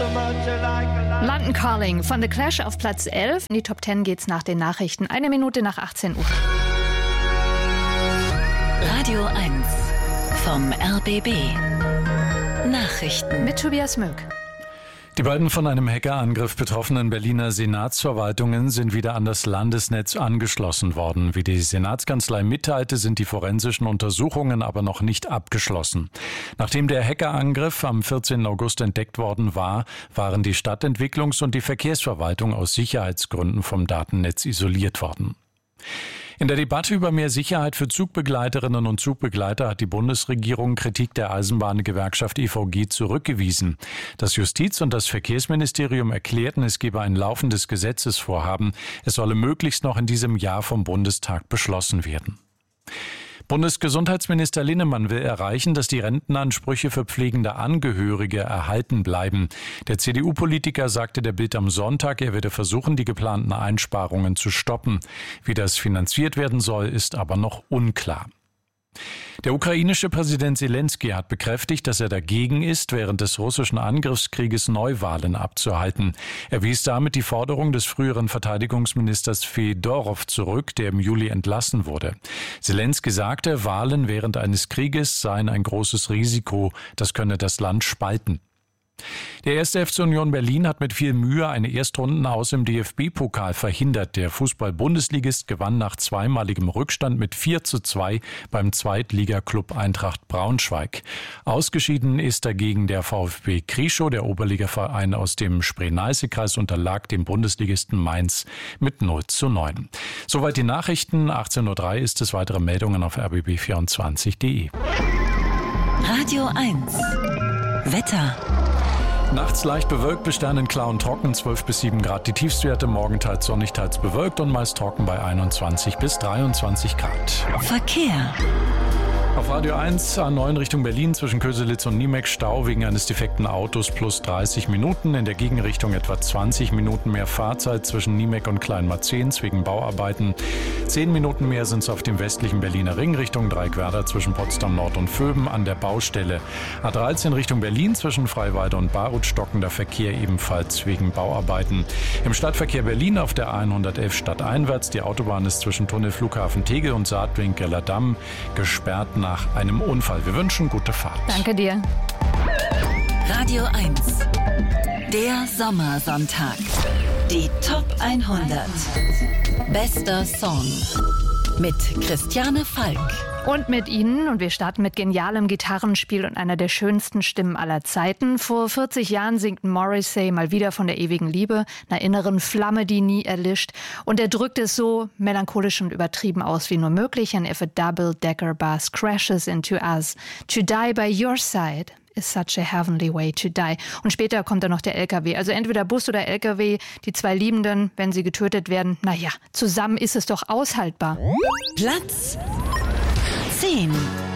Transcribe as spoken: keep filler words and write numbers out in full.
London Calling von The Clash auf Platz elf. In die Top zehn geht's nach den Nachrichten. Eine Minute nach achtzehn Uhr. Radio eins vom R B B. Nachrichten mit Tobias Möck. Die beiden von einem Hackerangriff betroffenen Berliner Senatsverwaltungen sind wieder an das Landesnetz angeschlossen worden. Wie die Senatskanzlei mitteilte, sind die forensischen Untersuchungen aber noch nicht abgeschlossen. Nachdem der Hackerangriff am vierzehnten August entdeckt worden war, waren die Stadtentwicklungs- und die Verkehrsverwaltung aus Sicherheitsgründen vom Datennetz isoliert worden. In der Debatte über mehr Sicherheit für Zugbegleiterinnen und Zugbegleiter hat die Bundesregierung Kritik der Eisenbahngewerkschaft E V G zurückgewiesen. Das Justiz- und das Verkehrsministerium erklärten, es gebe ein laufendes Gesetzesvorhaben. Es solle möglichst noch in diesem Jahr vom Bundestag beschlossen werden. Bundesgesundheitsminister Linnemann will erreichen, dass die Rentenansprüche für pflegende Angehörige erhalten bleiben. Der C D U-Politiker sagte der Bild am Sonntag, er werde versuchen, die geplanten Einsparungen zu stoppen. Wie das finanziert werden soll, ist aber noch unklar. Der ukrainische Präsident Selenskyj hat bekräftigt, dass er dagegen ist, während des russischen Angriffskrieges Neuwahlen abzuhalten. Er wies damit die Forderung des früheren Verteidigungsministers Fedorow zurück, der im Juli entlassen wurde. Selenskyj sagte, Wahlen während eines Krieges seien ein großes Risiko, das könne das Land spalten. Der erste F C Union Berlin hat mit viel Mühe eine Erstrundenaus im D F B-Pokal verhindert. Der Fußball-Bundesligist gewann nach zweimaligem Rückstand mit vier zu zwei beim Zweitligaklub Eintracht Braunschweig. Ausgeschieden ist dagegen der VfB Krischow. Der Oberligaverein aus dem Spree-Neiße-Kreis unterlag dem Bundesligisten Mainz mit null zu neun. Soweit die Nachrichten. achtzehn Uhr drei ist es. Weitere Meldungen auf r b b vierundzwanzig punkt d e. Radio eins Wetter. Nachts leicht bewölkt, bis sternenklar und trocken, zwölf bis sieben Grad die Tiefstwerte, morgen teils sonnig, teils bewölkt und meist trocken bei einundzwanzig bis dreiundzwanzig Grad. Verkehr. Auf Radio eins A neun Richtung Berlin zwischen Köselitz und Niemek Stau wegen eines defekten Autos plus dreißig Minuten. In der Gegenrichtung etwa zwanzig Minuten mehr Fahrzeit zwischen Niemek und Kleinmarzens wegen Bauarbeiten. zehn Minuten mehr sind es auf dem westlichen Berliner Ring Richtung Dreieckwerder zwischen Potsdam Nord und Vöben an der Baustelle. A dreizehn Richtung Berlin zwischen Freiwalde und Barut stockender Verkehr ebenfalls wegen Bauarbeiten. Im Stadtverkehr Berlin auf der hundertelf stadteinwärts. Die Autobahn ist zwischen Tunnel Flughafen Tegel und Saatwinkeler Damm gesperrt nach einem Unfall. Wir wünschen gute Fahrt. Danke dir. Radio eins. Der Sommersonntag. Die Top hundert. Bester Song. Mit Christiane Falk. Und mit Ihnen, und wir starten mit genialem Gitarrenspiel und einer der schönsten Stimmen aller Zeiten. Vor vierzig Jahren singt Morrissey mal wieder von der ewigen Liebe, einer inneren Flamme, die nie erlischt. Und er drückt es so melancholisch und übertrieben aus wie nur möglich. And if a double-decker bus crashes into us, to die by your side is such a heavenly way to die. Und später kommt dann noch der L K W. Also entweder Bus oder L K W, die zwei Liebenden, wenn sie getötet werden. Naja, zusammen ist es doch aushaltbar. Platz zehn.